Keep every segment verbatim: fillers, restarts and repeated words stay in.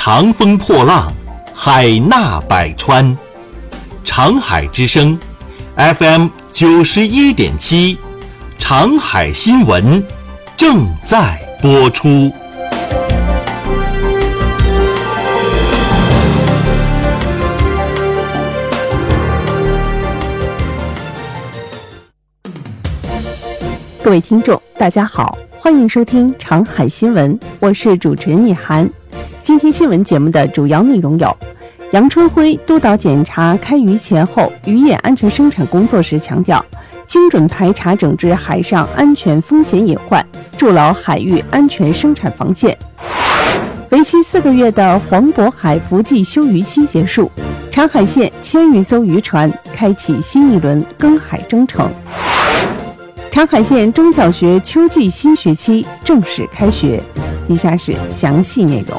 长风破浪，海纳百川。长海之声 F M 九十一点七，长海新闻正在播出。 各位听众大家好，欢迎收听长海新闻，我是主持人叶涵。今天新闻节目的主要内容有：杨春辉督导检查开渔前后渔业安全生产工作时强调，精准排查整治海上安全风险隐患，筑牢海域安全生产防线。为期四个月的黄渤海伏季休渔期结束，长海县千余艘渔船开启新一轮耕海征程。长海县中小学秋季新学期正式开学，以下是详细内容。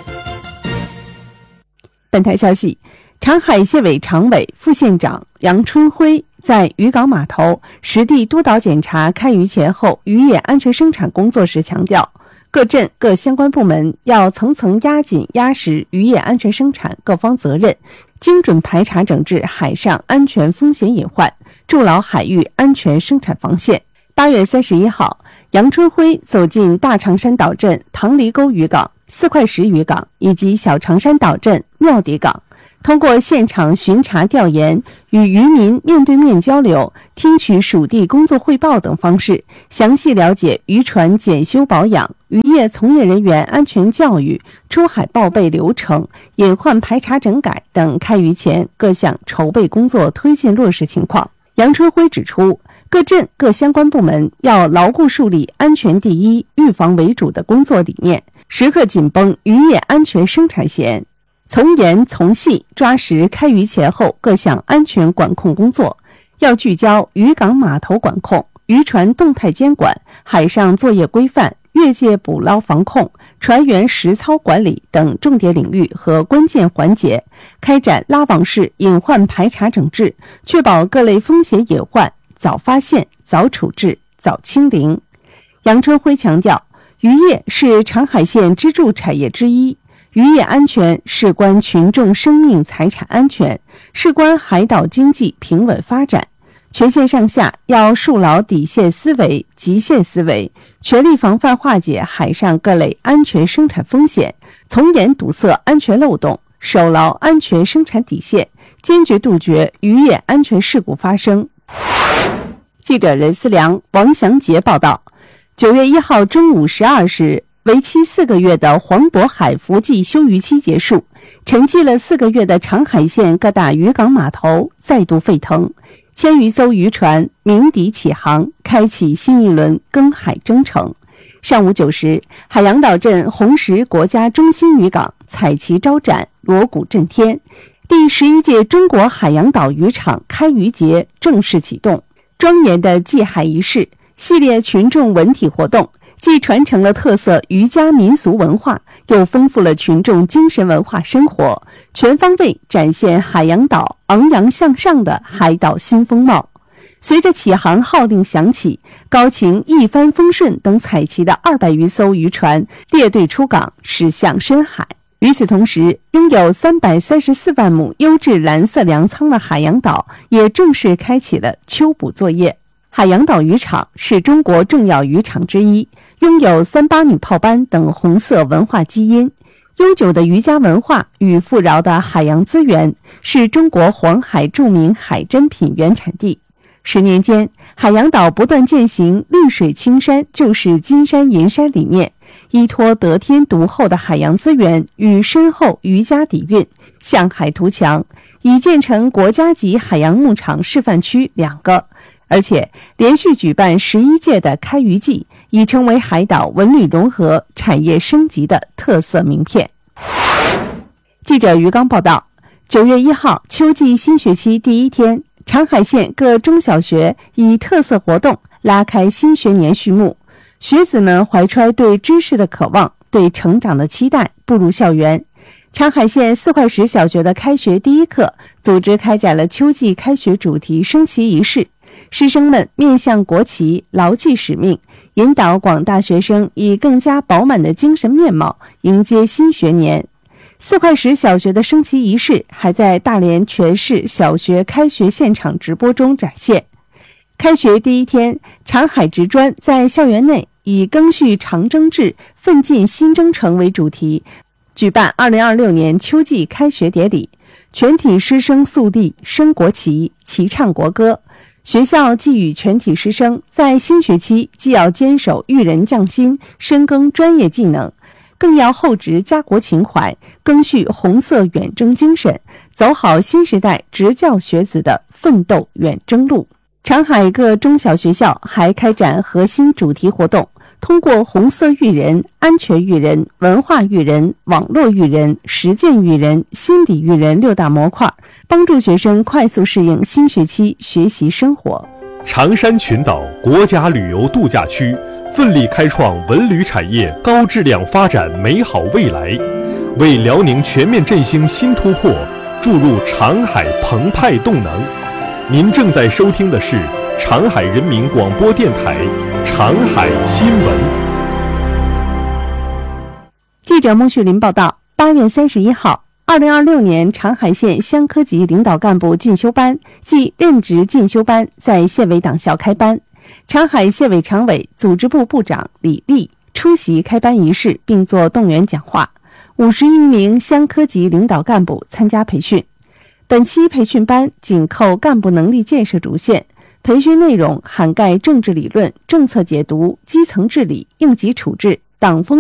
本台消息，长海县委常委、副县长杨春辉在渔港码头实地督导检查开渔前后渔业安全生产工作时强调，各镇各相关部门要层层压紧压实渔业安全生产各方责任，精准排查整治海上安全风险隐患，筑牢海域安全生产防线。八月三十一号，杨春辉走进大长山岛镇唐犁沟渔港、四块石渔港以及小长山岛镇庙底港，通过现场巡查调研、与渔民面对面交流、听取属地工作汇报等方式，详细了解渔船检修保养、渔业从业人员安全教育、出海报备流程、隐患排查整改等开渔前各项筹备工作推进落实情况。杨春辉指出，各镇各相关部门要牢固树立安全第一、预防为主的工作理念，时刻紧绷渔业安全生产线，从严从细抓实开渔前后各项安全管控工作，要聚焦渔港码头管控、渔船动态监管、海上作业规范、越界捕捞防控、船员实操管理等重点领域和关键环节，开展拉网式隐患排查整治，确保各类风险隐患早发现、早处置、早清零。杨春辉强调，渔业是长海县支柱产业之一，渔业安全事关群众生命财产安全，事关海岛经济平稳发展。全县上下要树牢底线思维、极限思维，全力防范化解海上各类安全生产风险，从严堵塞安全漏洞，守牢安全生产底线，坚决杜绝渔业安全事故发生。记者任思良、王祥杰报道，九月一号中午十二时，为期四个月的黄渤海伏季休渔期结束，沉寂了四个月的长海县各大渔港码头再度沸腾，千余艘渔船鸣笛起航，开启新一轮耕海征程。上午九时，海洋岛镇红石国家中心渔港彩旗招展，锣鼓震天，第十一届中国海洋岛渔场开渔节正式启动。庄严的祭海仪式、系列群众文体活动，既传承了特色渔家民俗文化，又丰富了群众精神文化生活，全方位展现海洋岛昂扬向上的海岛新风貌。随着起航号令响起，高擎一帆风顺等彩旗的二百余艘渔船列队出港，驶向深海。与此同时，拥有三百三十四万亩优质蓝色粮仓的海洋岛也正式开启了秋捕作业。海洋岛渔场是中国重要渔场之一，拥有三八女炮班等红色文化基因，悠久的渔家文化与富饶的海洋资源，是中国黄海著名海珍品原产地。十年间，海洋岛不断践行绿水青山就是金山银山理念，依托得天独厚的海洋资源与深厚渔家底蕴，向海图强，已建成国家级海洋牧场示范区两个，而且连续举办十一届的开渔季，已成为海岛文旅融合、产业升级的特色名片。记者于刚报道，九月一号秋季新学期第一天，长海县各中小学以特色活动拉开新学年序幕，学子们怀揣对知识的渴望、对成长的期待，步入校园。长海县四块石小学的开学第一课组织开展了秋季开学主题升旗仪式，师生们面向国旗，牢记使命，引导广大学生以更加饱满的精神面貌迎接新学年。 四块石小学的升旗仪式还在大连全市小学开学现场直播中展现。开学第一天，长海职专在校园内以赓续长征至，奋进新征程为主题，举办二零二六年秋季开学典礼，全体师生肃立升国旗，齐唱国歌。学校寄予全体师生，在新学期既要坚守育人匠心，深耕专业技能，更要厚植家国情怀，赓续红色远征精神，走好新时代执教学子的奋斗远征路。长海各中小学校还开展核心主题活动，通过红色育人、安全育人、文化育人、网络育人、实践育人、心理育人六大模块，帮助学生快速适应新学期学习生活。 长山群岛国家旅游度假区奋力开创文旅产业高质量发展美好未来，为辽宁全面振兴新突破注入长海澎湃动能。您正在收听的是长海人民广播电台长海新闻。 记者孟旭林报道，八月三十一号，二零二六年长海县乡科级领导干部进修班暨任职进修班在县委党校开班。长海县委常委、组织部部长李丽出席开班仪式并作动员讲话。五十余名乡科级领导干部参加培训。本期培训班紧扣干部能力建设主线，培训内容涵盖政治理论、政策解读、基层治理、应急处置、党风